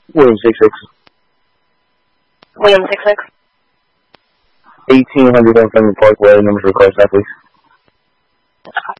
William 66. William 66. 1800 on Fenway Parkway, numbers request that, please.